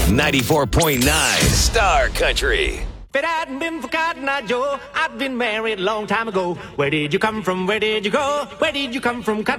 94.9 Star Country. If it hadn't been for Cotton Eye Joe, I'd been married a long time ago. Where did you come from? Where did you go? Where did you come from?